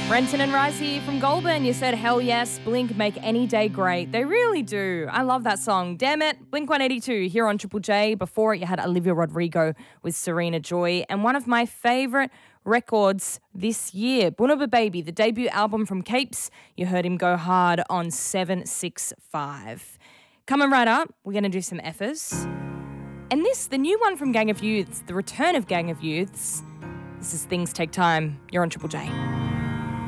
Brenton and Risey from Goulburn, you said, hell yes, Blink make any day great. They really do. I love that song. Damn it, Blink 182 here on Triple J. Before it, you had Olivia Rodrigo with Serena Joy. And one of my favourite records this year, Bunuba Baby, the debut album from Capes. You heard him go hard on 765. Coming right up, we're going to do some F's. And this, the new one from Gang of Youths, the return of Gang of Youths. This is Things Take Time. You're on Triple J.